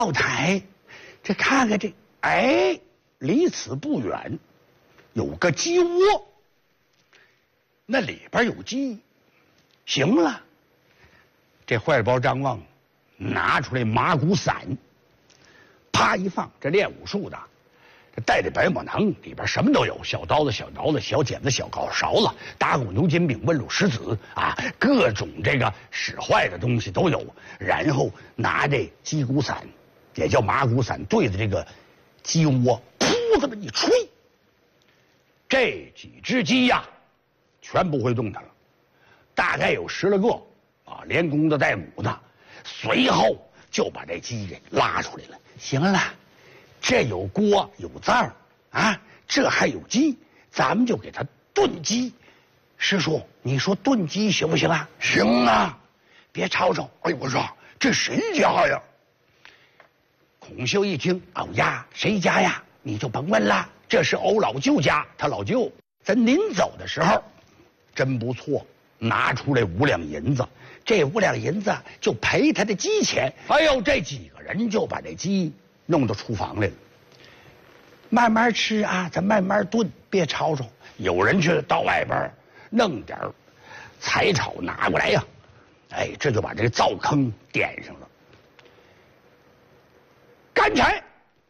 老太，这看看这，哎，离此不远有个鸡窝，那里边有鸡。行了，这坏包张望拿出来麻古伞，啪一放，这练武术的。这带着白木囊，里边什么都有，小刀子、小刀子、小剪子、小勺子，打鼓、牛筋饼、问路、石子啊，各种这个使坏的东西都有。然后拿这鸡骨伞，也叫麻骨伞，对着这个鸡窝，噗这么一吹，这几只鸡呀，全不会动弹了，大概有10来个啊，连公的带母的，随后就把这鸡给拉出来了。行了。这有锅有灶啊，这还有鸡，咱们就给它炖鸡。师叔，你说炖鸡行不行啊？行啊，别吵吵。哎，我说这谁家呀？孔秀一听，哦呀，谁家呀？你就甭问了，这是欧老舅家，他老舅在临走的时候，真不错，拿出来5两银子，这5两银子就赔他的鸡钱。哎呦，这几个人就把这鸡弄到厨房来了，慢慢吃啊，咱慢慢炖，别吵吵。有人去到外边弄点柴草拿过来呀，哎，这就把这个灶坑点上了，干柴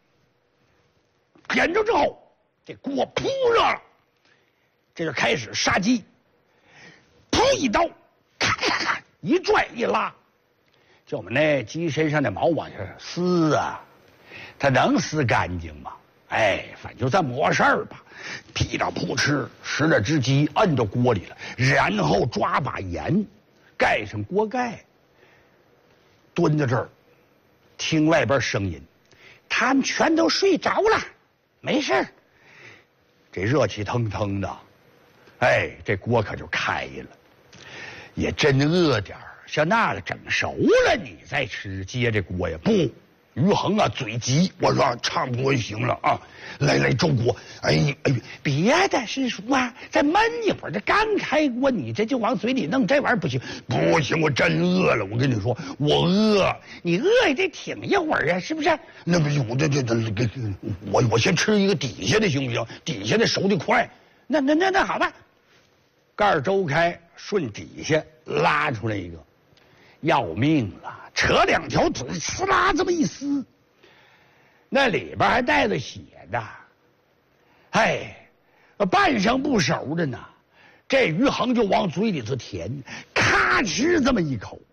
点着之后，这锅扑热了，这就开始杀鸡，噗一刀，咔咔咔一拽一拉，就我们那鸡身上的毛往下撕啊。他能撕干净吗？哎，反正就这么回事儿吧。噼里扑哧拾了只鸡，摁到锅里了，然后抓把盐，盖上锅盖，蹲在这儿，听外边声音。他们全都睡着了，没事儿。这热气腾腾的，哎，这锅可就开了。也真饿点儿，像那个整熟了，你再吃，接这锅呀不。于恒啊，嘴急，我说差不多行了啊，来周锅，哎，别的师叔啊，再焖一会儿，这刚开锅，你这就往嘴里弄，这玩意儿不行，不行，我真饿了，我跟你说，我饿，你饿也得挺一会儿啊，是不是？那不行，我先吃一个底下的行不行？底下的熟的快，那好吧，盖儿周开，顺底下拉出来一个，要命了。扯2条腿，呲啦这么一撕，那里边还带着血的，哎，半生不熟的呢。这于恒就往嘴里头填，咔哧这么一口，